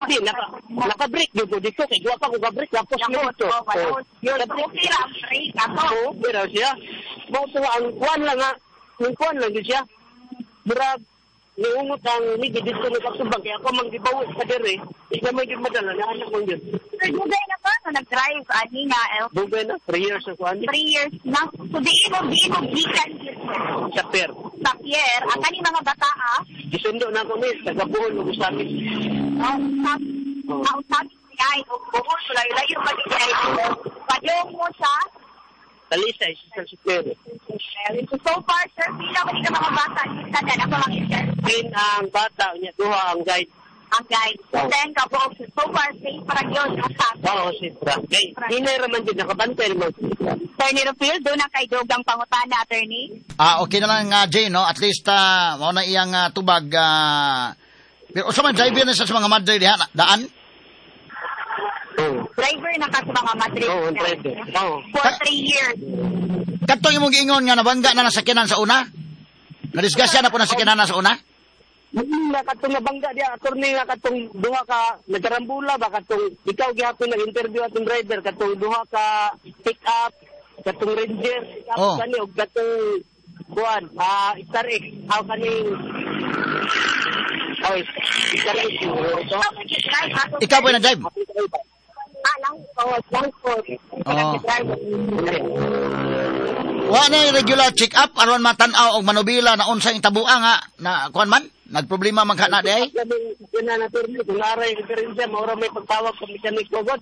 Di, naka-break dito. Dito, kay gawa pa ko ka-break. Tapos mo ito. Yun, sira ang break. Oo, pero siya. Bauto ang kuwan lang ha. Yung kuwan lang siya. Murag, niungot ang nigi dito na kasubang. Kaya ako manggibawit sa dere. Ika may gimadala na anak mo yun. Sir, dugay na ba? So, nag-drive, ani na, Dugay na, 3 years na kuwan. 3 years na. So, di mo gikan Sa per. sa Pierre, ang kani mga bata, Isundo na ako miss. Tagabuhol mo sa amin. Nausap ay, buhol, layo-layo mag-i-ay. Padyung mo sa Talisa, isa sa per. So far, sir, pila ko ka mga bata, tanda na pa mga sir. Pin ang bata, niya duha ang guide. Ang guide. Then, so far, safe para yun. Oo, siyempre. Okay. Hinay raman din, nakabantay mo. Attorney Rufil, doon ang kay Dogang Pangutana, attorney. Okay na lang, Jay, no? At least, mauna iyang tubag. Pero sa mga driver na sa mga Madrid, daan? Driver na ka sa mga Madrid. Oo, driver. Oo. For 3 years. Katong imong giingon nga nabangga na nasakyanan sa una? Nadisgasya na po nasakyanan na sa una? Nga katong nabangga dia, attorney nga katong duha ka nagkarambula ba katong ikaw gihapon nag-interview atong driver katong duha ka pick up katong ranger kani og katong kuan Star X aw kaning Star X Ikaw po na-drive? Lang po. Wa na regular check-up aron matanaw og manubila na unsang itabuang nga na kuan man? Nagproblema man ka na day? Kina na turno kung aray diferensya maura may pagtawag sa mechanic kogod.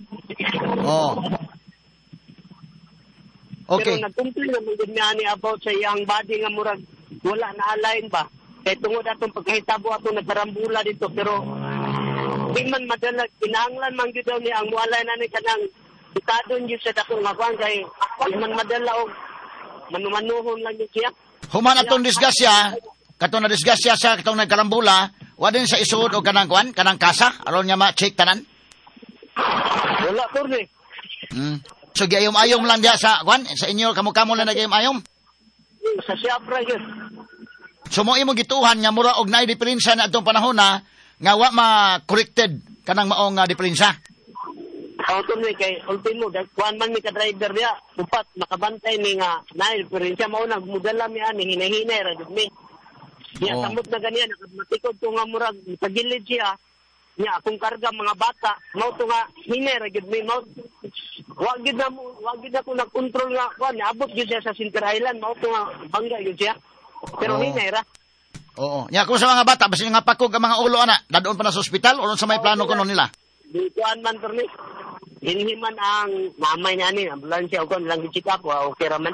Okay. Pero nagkumpli naman din niya ni about sa iyang body nga murag wala na align ba. Kaya tungod atong pagkahitabo atong nagkarambula dito pero di man madala kinahanglan man gyud daw ni ang mualay na ni kanang itadon gyud sa dakong makuan kay di man madala og manumanuhon lang gyud siya. Human atong disgasya, katong na disgasya sa katong nagkarambula, wa din sa isuod og kanang kuan, kanang kasa aron niya ma-check tanan. Wala turni. So gayom-ayom lang dia sa kuan, sa inyo kamo-kamo lang nagayom-ayom. Sa Siabra gyud. So mo imo gituhan nga mura og naay diferensya na atong panahon na nga wa ma-corrected kanang maong diferensya. Auto ni kay ultimo kuan man mi ka driver niya upat nakabantay ni nga naay diferensya mao nag mudala mi ani hinahinay ra jud mi. Niya samot na ganiyan nakatikod ko nga murag pagilid siya. Niya akong karga mga bata mao to nga hinay ra jud mi mao wa gid na ko nag-control nga kuan abot gyud siya sa Center Island mao to nga bangga gyud siya. Pero hinay ra. Oo. Nya kung sa mga bata basi nga pakog ang mga ulo ana, dadon pa na sa ospital o sa may plano kuno nila. Di kuan man turni. Hinhiman ang mamay niya ni ambulansya o kon lang gi-check up okay ra man.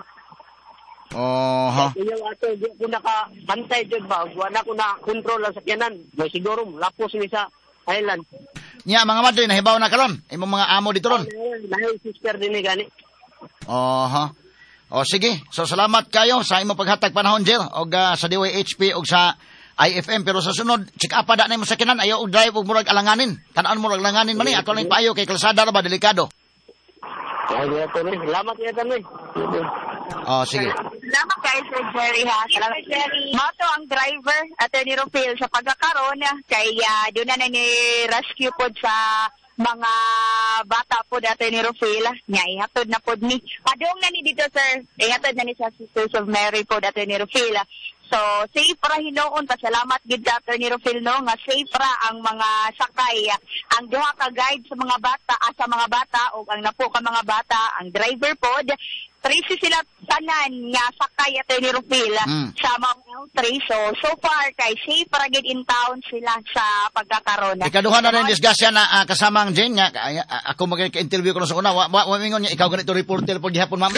Kaya ato di ko nakabantay jud ba wala ko na control ang sakyanan. May siguro lapos ni sa island. Nya mga madre nahibaw na karon imong mga amo dito ron. Nahay sister din ni gani. O sige, so salamat kayo sa imong paghatag panahon Jill og sa DYHP og sa IFM pero sa sunod check up da na mo sakyanan ayo og drive og murag alanganin. Tan-an murag alanganin man ni ato lang payo kay kalsada ra ba delikado. Salamat kay tanay. Sige. Salamat kay Sir Jerry ha. Salamat Jerry. Mato ang driver Attorney Rufil sa pagkakaroon kay doon na ni rescue pod sa mga bata po dati ni Rufil, niya ihatod na po ni. Padong na ni dito sir, ihatod na ni sa Sisters of Mary po dati ni Rufil. So, safe ra hinoon, pasalamat gid dati ni Rufil no, nga safe ra ang mga sakay. Ang duha ka guide sa mga bata, sa mga bata, o ang napo ka mga bata, ang driver pod, tracy sila tanan nga sakay at ni Rufil sa mga trace. So far kay safe ra gid in town sila sa pagkakaroon. Ikaduha na rin disgasya na kasamang Jen nga ako mag-interview ko sa una wa mingon niya ikaw ganito reporter po gihapon ma'am.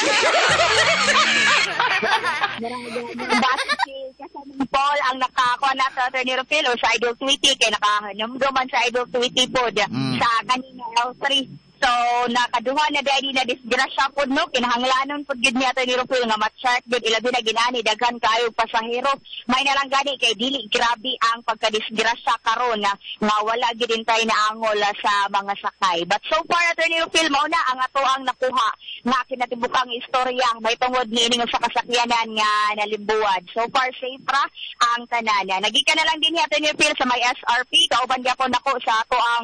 Kasamang Paul ang nakakuha na sa Attorney Rufil o sa Idol Tweety kay nakahanumduman sa Idol Tweety po sa kanina L3. So, nakaduha na dahil na disgrasya po, no? Kinahanglanon po gid niya ni Rufil nga ma-check gid ilabi na ginani daghan kayo pasahero. May nalang gani kay dili grabe ang pagkadisgrasya karon nga wala gid intay na angol sa mga sakay. But so far Attorney Rufil mao na ang ato ang nakuha nga kinatibukang istorya may tungod niining sa kasakyanan nga nalimbuwad. So far safe ra ang tanan. Nagika na lang din ni Attorney Rufil sa may SRP kauban gyapon nako sa ato ang